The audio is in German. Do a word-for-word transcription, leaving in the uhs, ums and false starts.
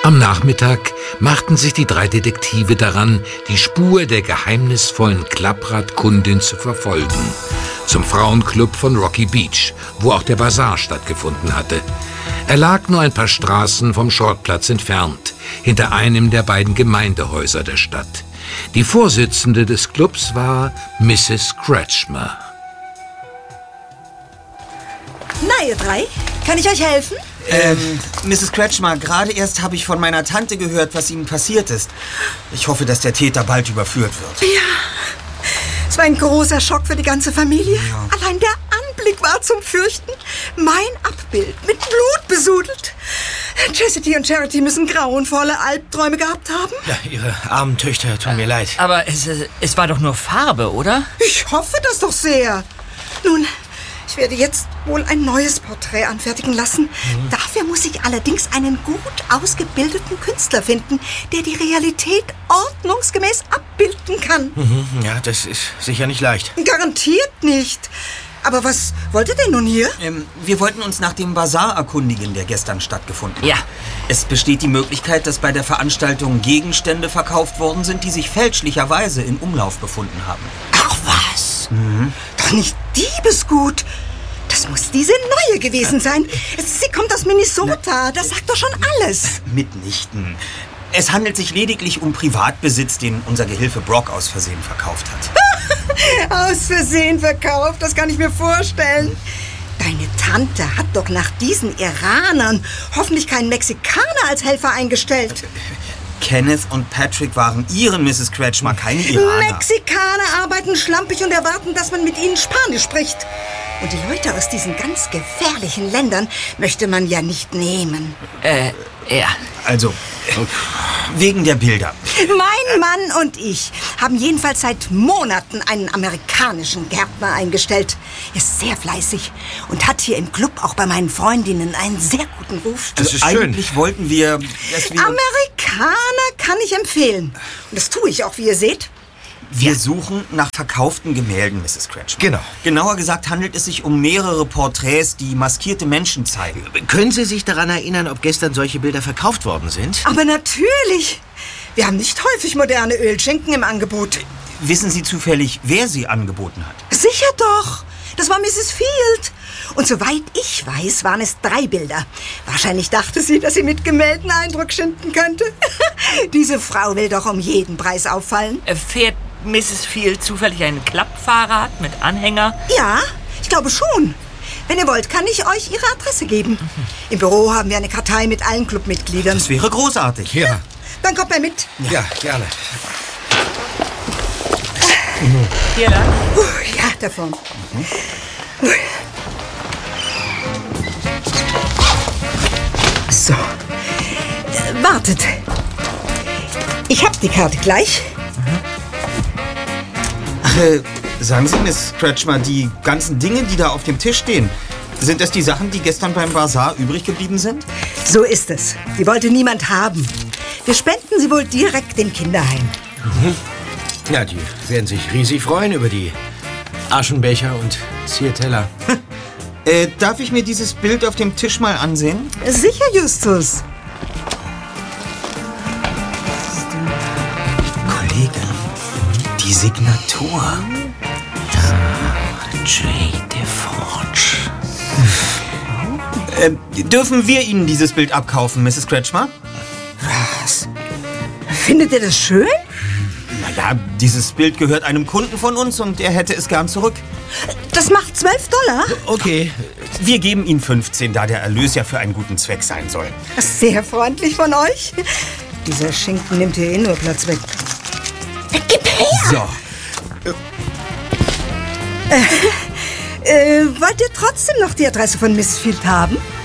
Am Nachmittag machten sich die drei Detektive daran, die Spur der geheimnisvollen Klappradkundin zu verfolgen. Zum Frauenclub von Rocky Beach, wo auch der Basar stattgefunden hatte. Er lag nur ein paar Straßen vom Shortplatz entfernt, hinter einem der beiden Gemeindehäuser der Stadt. Die Vorsitzende des Clubs war Misses Kretschmer. Na, ihr drei, kann ich euch helfen? Ähm, Misses Kretschmer, gerade erst habe ich von meiner Tante gehört, was Ihnen passiert ist. Ich hoffe, dass der Täter bald überführt wird. Ja, es war ein großer Schock für die ganze Familie. Ja. Allein der Anblick war zum Fürchten. Mein Abbild mit Blut besudelt. Chastity und Charity müssen grauenvolle Albträume gehabt haben. Ja, ihre armen Töchter tun mir leid. Aber es, es war doch nur Farbe, oder? Ich hoffe das doch sehr. Nun, ich werde jetzt wohl ein neues Porträt anfertigen lassen. Mhm. Dafür muss ich allerdings einen gut ausgebildeten Künstler finden, der die Realität ordnungsgemäß abbilden kann. Mhm. Ja, das ist sicher nicht leicht. Garantiert nicht. Aber was wollt ihr denn nun hier? Ähm, wir wollten uns nach dem Basar erkundigen, der gestern stattgefunden hat. Ja. Es besteht die Möglichkeit, dass bei der Veranstaltung Gegenstände verkauft worden sind, die sich fälschlicherweise in Umlauf befunden haben. Ach was? Mhm. Doch nicht Diebesgut. Das muss diese neue gewesen sein. Sie kommt aus Minnesota. Das sagt doch schon alles. Mitnichten. Es handelt sich lediglich um Privatbesitz, den unser Gehilfe Brock aus Versehen verkauft hat. Aus Versehen verkauft? Das kann ich mir vorstellen. Deine Tante hat doch nach diesen Iranern hoffentlich keinen Mexikaner als Helfer eingestellt. Kenneth und Patrick waren ihren Misses Kretschmer, keine Iraner. Mexikaner arbeiten schlampig und erwarten, dass man mit ihnen Spanisch spricht. Und die Leute aus diesen ganz gefährlichen Ländern möchte man ja nicht nehmen. Äh, ja. Also, wegen der Bilder. Mein Mann und ich haben jedenfalls seit Monaten einen amerikanischen Gärtner eingestellt. Er ist sehr fleißig und hat hier im Club auch bei meinen Freundinnen einen sehr guten Ruf. Das ist schön. Eigentlich wollten wir, dass wir... Amerikaner kann ich empfehlen. Und das tue ich auch, wie ihr seht. Wir ja. suchen nach verkauften Gemälden, Misses Kretschmer. Genau. Genauer gesagt handelt es sich um mehrere Porträts, die maskierte Menschen zeigen. Können Sie sich daran erinnern, ob gestern solche Bilder verkauft worden sind? Aber natürlich. Wir haben nicht häufig moderne Ölschinken im Angebot. Wissen Sie zufällig, wer sie angeboten hat? Sicher doch. Das war Misses Field. Und soweit ich weiß, waren es drei Bilder. Wahrscheinlich dachte sie, dass sie mit Gemälden Eindruck schinden könnte. Diese Frau will doch um jeden Preis auffallen. Fährt Misses Field zufällig ein Klappfahrrad mit Anhänger? Ja, ich glaube schon. Wenn ihr wollt, kann ich euch ihre Adresse geben. Mhm. Im Büro haben wir eine Kartei mit allen Clubmitgliedern. Das wäre großartig. Ja. Dann kommt mal mit. Ja, ja gerne. Mhm. Hier lang? Uh, ja, da vorne. Mhm. Uh. So. Äh, wartet. Ich hab die Karte gleich. Mhm. Ach, äh, sagen Sie, Miss Kretschmer, die ganzen Dinge, die da auf dem Tisch stehen, sind das die Sachen, die gestern beim Basar übrig geblieben sind? So ist es. Die wollte niemand haben. Wir spenden sie wohl direkt dem Kinderheim. Mhm. Ja, die werden sich riesig freuen über die Aschenbecher und Zierteller. äh, darf ich mir dieses Bild auf dem Tisch mal ansehen? Sicher, Justus. Kollege, die Signatur. J. DeForge. Äh, dürfen wir Ihnen dieses Bild abkaufen, Misses Kretschmer? Was? Findet ihr das schön? Naja, dieses Bild gehört einem Kunden von uns und er hätte es gern zurück. Das macht zwölf Dollar? Okay, wir geben Ihnen fünfzehn, da der Erlös ja für einen guten Zweck sein soll. Sehr freundlich von euch. Dieser Schinken nimmt hier eh nur Platz weg. Gib her! So. Äh, äh, wollt ihr trotzdem noch die Adresse von Miss Field haben?